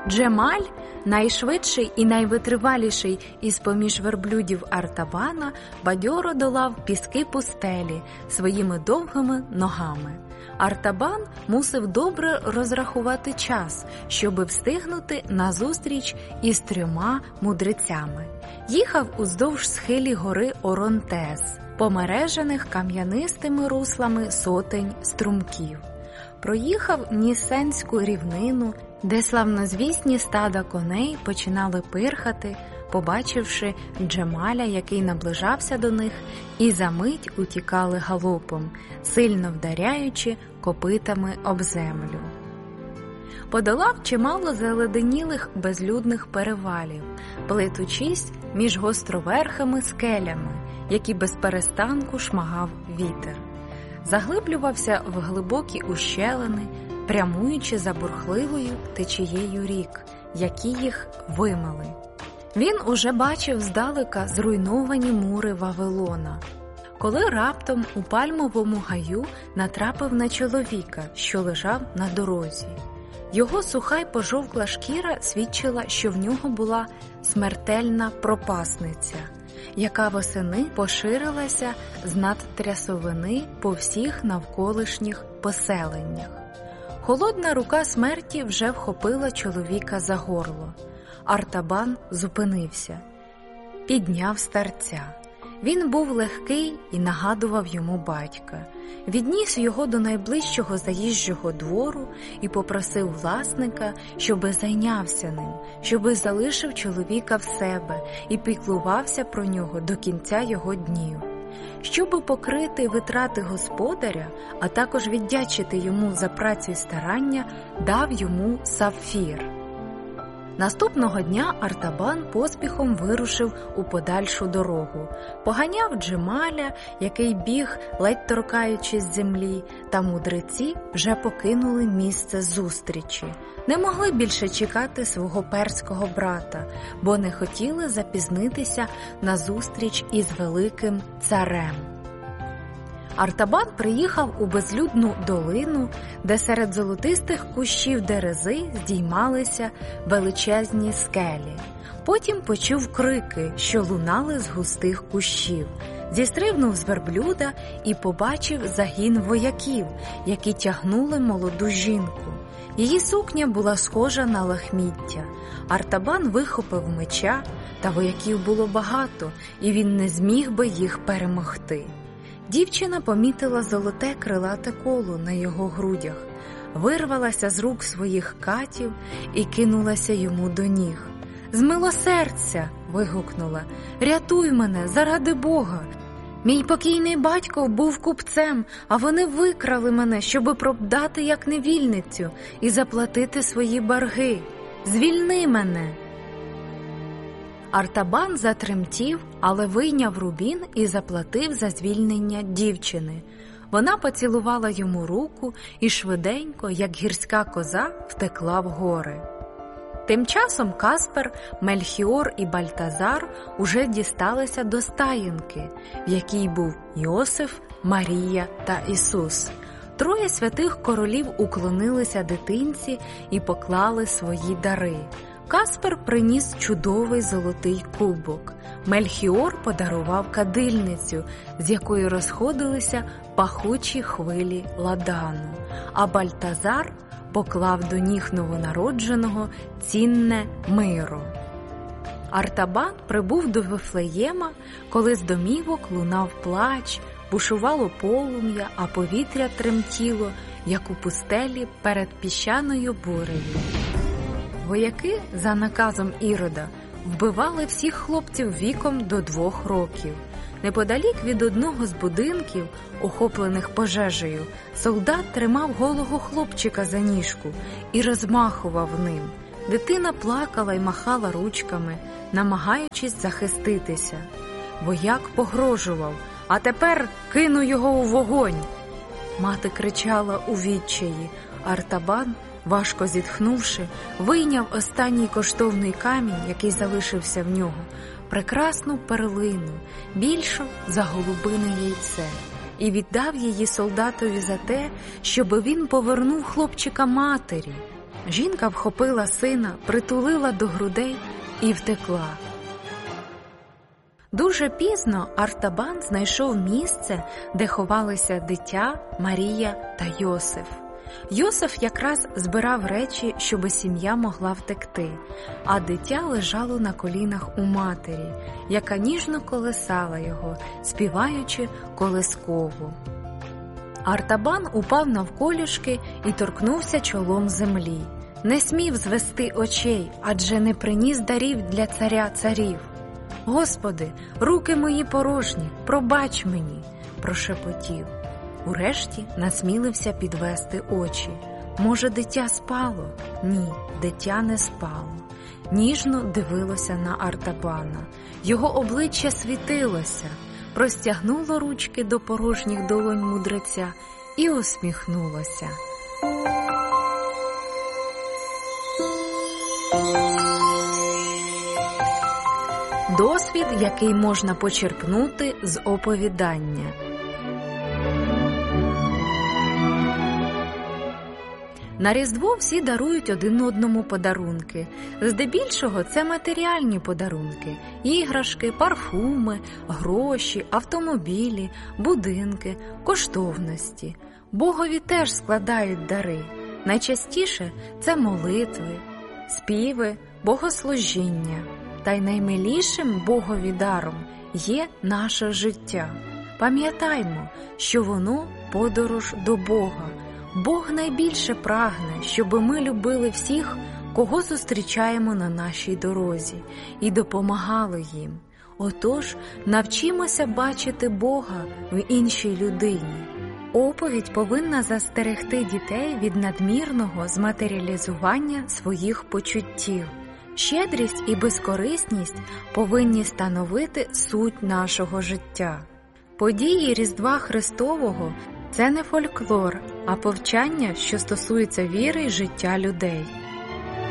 Джемаль, найшвидший і найвитриваліший із-поміж верблюдів Артабана, бадьоро долав піски пустелі своїми довгими ногами. Артабан мусив добре розрахувати час, щоби встигнути на зустріч із 3 мудрецями. Їхав уздовж схилі гори Оронтес, помережених кам'янистими руслами сотень струмків. Проїхав Нісенську рівнину, де славнозвісні стада коней починали пирхати, побачивши Джемаля, який наближався до них, і за мить утікали галопом, сильно вдаряючи копитами об землю. Подолав чимало заледенілих безлюдних перевалів, плетучись між гостроверхими скелями, які безперестанку шмагав вітер. Заглиблювався в глибокі ущелини, прямуючи за бурхливою течією рік, які їх вимили. Він уже бачив здалека зруйновані мури Вавилона, коли раптом у пальмовому гаю натрапив на чоловіка, що лежав на дорозі. Його суха й пожовкла шкіра свідчила, що в нього була смертельна пропасниця, яка восени поширилася з надтрясовини по всіх навколишніх поселеннях. Холодна рука смерті вже вхопила чоловіка за горло. Артабан зупинився, підняв старця. Він був легкий і нагадував йому батька. Відніс його до найближчого заїжджого двору і попросив власника, щоби зайнявся ним, щоби залишив чоловіка в себе і піклувався про нього до кінця його днів. Щоби покрити витрати господаря, а також віддячити йому за працю й старання, дав йому сапфір. Наступного дня Артабан поспіхом вирушив у подальшу дорогу. Поганяв Джемаля, який біг, ледь торкаючись землі, та мудреці вже покинули місце зустрічі. Не могли більше чекати свого перського брата, бо не хотіли запізнитися на зустріч із великим царем. Артабан приїхав у безлюдну долину, де серед золотистих кущів дерези здіймалися величезні скелі. Потім почув крики, що лунали з густих кущів. Зістрибнув з верблюда і побачив загін вояків, які тягнули молоду жінку. Її сукня була схожа на лахміття. Артабан вихопив меча, та вояків було багато, і він не зміг би їх перемогти. Дівчина помітила золоте крилате коло на його грудях, вирвалася з рук своїх катів і кинулася йому до ніг. «Змилосердься!» – вигукнула. «Рятуй мене, заради Бога! Мій покійний батько був купцем, а вони викрали мене, щоби продати як невільницю і заплатити свої борги. Звільни мене!» Артабан затремтів, але вийняв рубін і заплатив за звільнення дівчини. Вона поцілувала йому руку і швиденько, як гірська коза, втекла в гори. Тим часом Каспер, Мельхіор і Бальтазар уже дісталися до стаєнки, в якій був Йосиф, Марія та Ісус. 3 святих королів уклонилися дитинці і поклали свої дари. Каспер приніс чудовий золотий кубок. Мельхіор подарував кадильницю, з якої розходилися пахучі хвилі ладану, а Бальтазар поклав до ніг новонародженого цінне миро. Артабан прибув до Вифлеєма, коли з домівок лунав плач, бушувало полум'я, а повітря тремтіло, як у пустелі перед піщаною бурею. Вояки, за наказом Ірода, вбивали всіх хлопців віком до 2 років. Неподалік від одного з будинків, охоплених пожежею, солдат тримав голого хлопчика за ніжку і розмахував ним. Дитина плакала й махала ручками, намагаючись захиститися. Вояк погрожував: «А тепер кину його у вогонь!» Мати кричала у відчаї. Артабан, важко зітхнувши, вийняв останній коштовний камінь, який залишився в нього, прекрасну перлину, більшу за голубине яйце, і віддав її солдатові за те, щоби він повернув хлопчика матері. Жінка вхопила сина, притулила до грудей і втекла. Дуже пізно Артабан знайшов місце, де ховалися дитя, Марія та Йосиф. Йосиф якраз збирав речі, щоби сім'я могла втекти, а дитя лежало на колінах у матері, яка ніжно колесала його, співаючи колискову. Артабан упав навколішки і торкнувся чолом землі. Не смів звести очей, адже не приніс дарів для царя царів. «Господи, руки мої порожні, пробач мені!» – прошепотів. Урешті насмілився підвести очі. Може, дитя спало? Ні, дитя не спало. Ніжно дивилося на Артабана. Його обличчя світилося, простягнуло ручки до порожніх долонь мудреця і усміхнулося. Досвід, який можна почерпнути з оповідання. На Різдво всі дарують один одному подарунки. Здебільшого це матеріальні подарунки – іграшки, парфуми, гроші, автомобілі, будинки, коштовності. Богові теж складають дари. Найчастіше це молитви, співи, богослужіння. Та й наймилішим Богові даром є наше життя. Пам'ятаймо, що воно – подорож до Бога. Бог найбільше прагне, щоби ми любили всіх, кого зустрічаємо на нашій дорозі, і допомагали їм. Отож, навчимося бачити Бога в іншій людині. Оповідь повинна застерегти дітей від надмірного зматеріалізування своїх почуттів. Щедрість і безкорисність повинні становити суть нашого життя. Події Різдва Христового – це не фольклор, а повчання, що стосується віри й життя людей.